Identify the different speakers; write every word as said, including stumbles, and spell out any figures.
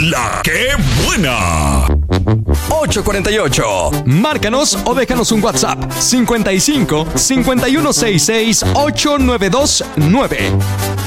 Speaker 1: La que buena.
Speaker 2: ocho cuarenta y ocho. Márcanos o déjanos un WhatsApp. cincuenta y cinco, cincuenta y uno sesenta y seis, ochocientos noventa y dos nueve.